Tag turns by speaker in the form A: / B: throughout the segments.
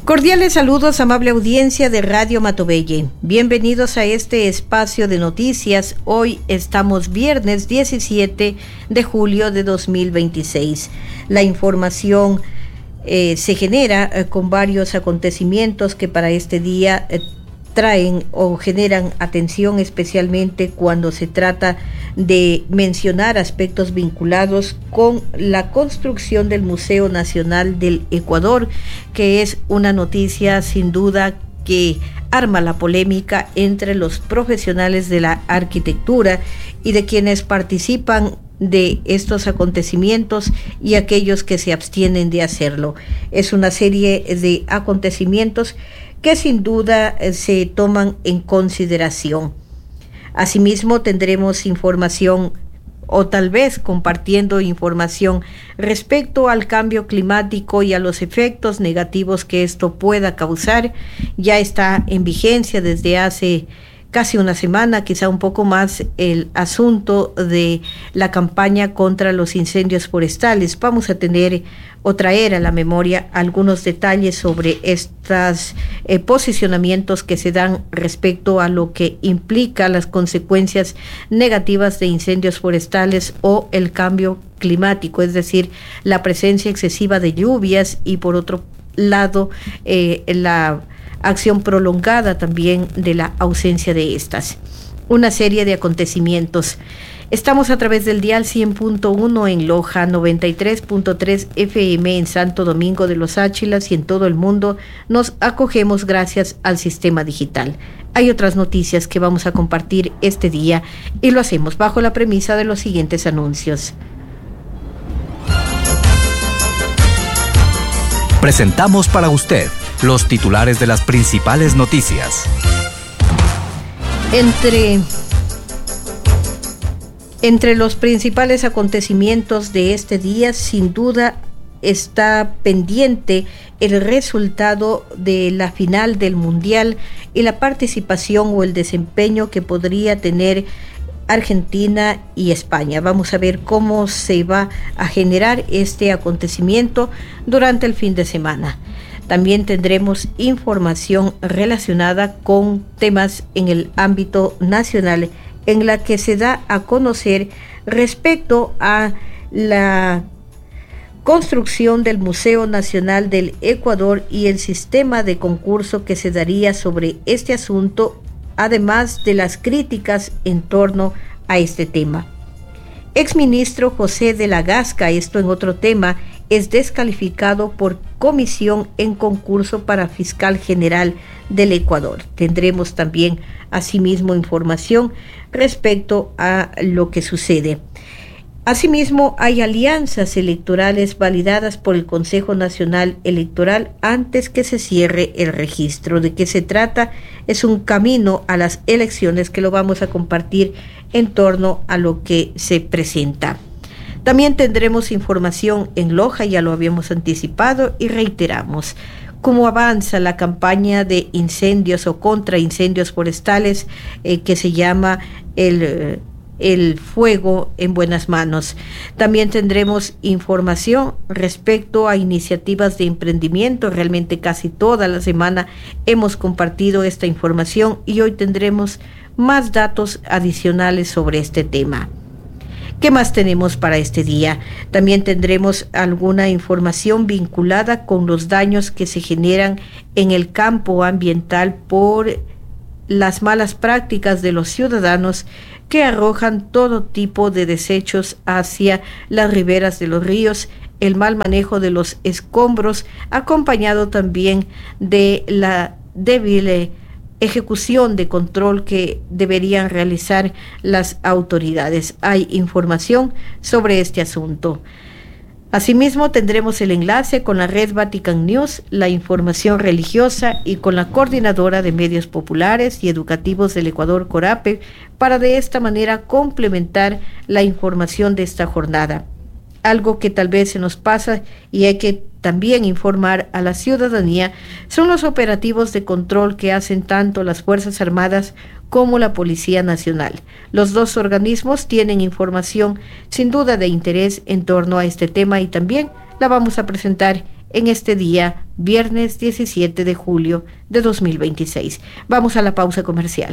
A: Cordiales saludos, amable audiencia de Radio Matobelle. Bienvenidos a este espacio de noticias. Hoy estamos viernes 17 de julio de 2026. La información se genera con varios acontecimientos que para este día traen o generan atención, especialmente cuando se trata de mencionar aspectos vinculados con la construcción del Museo Nacional del Ecuador, que es una noticia sin duda que arma la polémica entre los profesionales de la arquitectura y de quienes participan de estos acontecimientos y aquellos que se abstienen de hacerlo. Es una serie de acontecimientos que sin duda se toman en consideración. Asimismo, tendremos información o tal vez compartiendo información respecto al cambio climático y a los efectos negativos que esto pueda causar. Ya está en vigencia desde hace casi una semana, quizá un poco más, el asunto de la campaña contra los incendios forestales. Vamos a tener o traer a la memoria algunos detalles sobre estos posicionamientos que se dan respecto a lo que implica las consecuencias negativas de incendios forestales o el cambio climático, es decir, la presencia excesiva de lluvias y por otro lado la acción prolongada también de la ausencia de estas. Una serie de acontecimientos. Estamos a través del dial 100.1 en Loja, 93.3 FM en Santo Domingo de los Áchilas y en todo el mundo nos acogemos gracias al sistema digital. Hay otras noticias que vamos a compartir este día y lo hacemos bajo la premisa de los siguientes anuncios.
B: Presentamos para usted los titulares de las principales noticias.
A: Entre los principales acontecimientos de este día, sin duda está pendiente el resultado de la final del Mundial y la participación o el desempeño que podría tener Argentina y España. Vamos a ver cómo se va a generar este acontecimiento durante el fin de semana. También tendremos información relacionada con temas en el ámbito nacional en la que se da a conocer respecto a la construcción del Museo Nacional del Ecuador y el sistema de concurso que se daría sobre este asunto, además de las críticas en torno a este tema. Exministro José de la Gasca, esto en otro tema, es descalificado por comisión en concurso para fiscal general del Ecuador. Tendremos también asimismo información respecto a lo que sucede. Asimismo, hay alianzas electorales validadas por el Consejo Nacional Electoral antes que se cierre el registro. ¿De qué se trata? Es un camino a las elecciones que lo vamos a compartir en torno a lo que se presenta. También tendremos información en Loja, ya lo habíamos anticipado y reiteramos. Cómo avanza la campaña de incendios o contra incendios forestales que se llama el fuego en buenas manos. También tendremos información respecto a iniciativas de emprendimiento. Realmente casi toda la semana hemos compartido esta información y hoy tendremos más datos adicionales sobre este tema. ¿Qué más tenemos para este día? También tendremos alguna información vinculada con los daños que se generan en el campo ambiental por las malas prácticas de los ciudadanos que arrojan todo tipo de desechos hacia las riberas de los ríos, el mal manejo de los escombros, acompañado también de la débil ejecución de control que deberían realizar las autoridades. Hay información sobre este asunto. Asimismo, tendremos el enlace con la red Vatican News, la información religiosa y con la Coordinadora de Medios Populares y Educativos del Ecuador, CORAPE, para de esta manera complementar la información de esta jornada. Algo que tal vez se nos pasa y hay que también informar a la ciudadanía son los operativos de control que hacen tanto las Fuerzas Armadas como la Policía Nacional. Los dos organismos tienen información sin duda de interés en torno a este tema y también la vamos a presentar en este día, viernes 17 de julio de 2026. Vamos a la pausa comercial.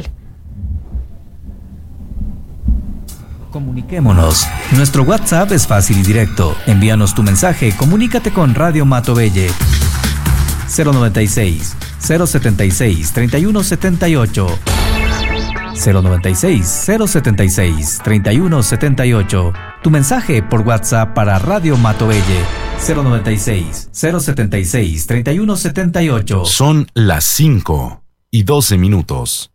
B: Comuniquémonos. Nuestro WhatsApp es fácil y directo. Envíanos tu mensaje, comunícate con Radio Matovelle. 096 076 3178. 096 076 3178. Tu mensaje por WhatsApp para Radio Matovelle. 096 076 3178.
C: Son las 5:12.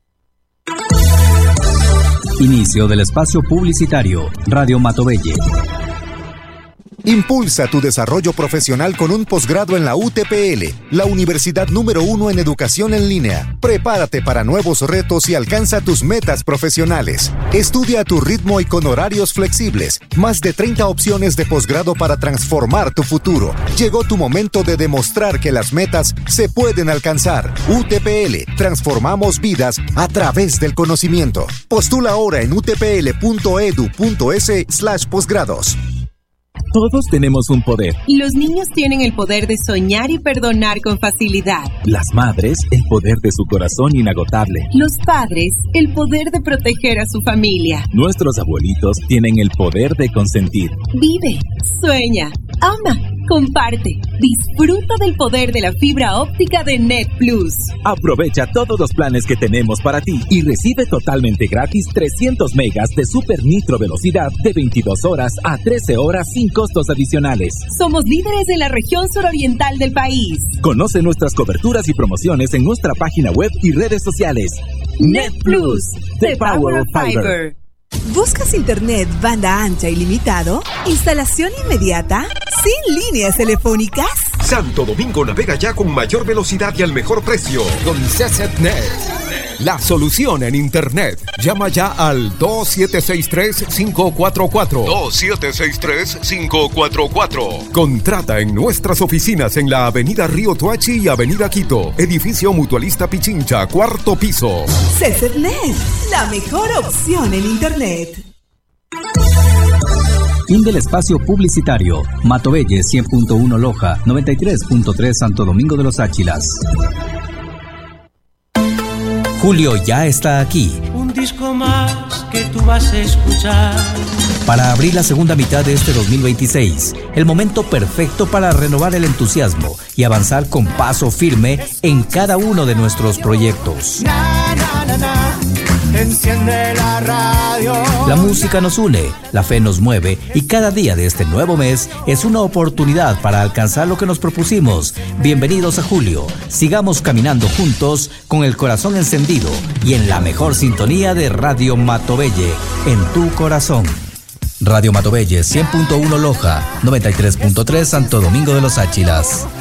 B: Inicio del espacio publicitario. Radio Matovelle.
D: Impulsa tu desarrollo profesional con un posgrado en la UTPL, la universidad número 1 en educación en línea. Prepárate para nuevos retos y alcanza tus metas profesionales. Estudia a tu ritmo y con horarios flexibles. Más de 30 opciones de posgrado para transformar tu futuro. Llegó tu momento de demostrar que las metas se pueden alcanzar. UTPL, transformamos vidas a través del conocimiento. Postula ahora en utpl.edu.es/posgrados.
E: Todos tenemos un poder.
F: Los niños tienen el poder de soñar y perdonar con facilidad.
E: Las madres, el poder de su corazón inagotable.
F: Los padres, el poder de proteger a su familia.
E: Nuestros abuelitos tienen el poder de consentir.
F: Vive, sueña, ama, comparte. Disfruta del poder de la fibra óptica de Net Plus.
E: Aprovecha todos los planes que tenemos para ti y recibe totalmente gratis 300 megas de super nitro velocidad de 22 horas a 13 horas sin costos adicionales.
F: Somos líderes en la región suroriental del país.
E: Conoce nuestras coberturas y promociones en nuestra página web y redes sociales.
F: Net Plus, the power of fiber.
G: ¿Buscas internet banda ancha ilimitado? ¿Instalación inmediata? ¿Sin líneas telefónicas?
H: Santo Domingo navega ya con mayor velocidad y al mejor precio. Con CCNet, la solución en internet. Llama ya al 2763-544. 2763-544. Contrata en nuestras oficinas en la Avenida Río Toachi y Avenida Quito. Edificio Mutualista Pichincha, 4º piso.
G: CCNet, la mejor opción en internet.
B: Fin del espacio publicitario. Matovelle 100.1 Loja, 93.3 Santo Domingo de los Áchilas. Julio ya está aquí.
I: Un disco más que tú vas a escuchar.
B: Para abrir la segunda mitad de este 2026, el momento perfecto para renovar el entusiasmo y avanzar con paso firme en cada uno de nuestros proyectos.
I: Enciende la radio.
B: La música nos une, la fe nos mueve y cada día de este nuevo mes es una oportunidad para alcanzar lo que nos propusimos. Bienvenidos a julio. Sigamos caminando juntos con el corazón encendido y en la mejor sintonía de Radio Matovelle, en tu corazón. Radio Matovelle 100.1 Loja, 93.3 Santo Domingo de los Áchilas.